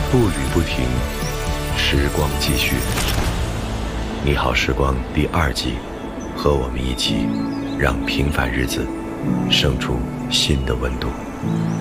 步履不停，时光继续。你好，时光第2季，和我们一起，让平凡日子生出新的温度。